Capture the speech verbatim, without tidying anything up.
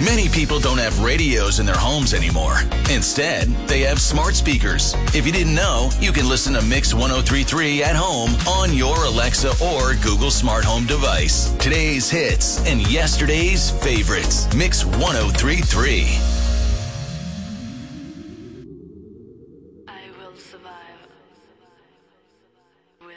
Many people don't have radios in their homes anymore. Instead, they have smart speakers. If you didn't know, you can listen to Mix one oh three point three at home on your Alexa or Google Smart Home device. Today's hits and yesterday's favorites. Mix one oh three point three. I will survive.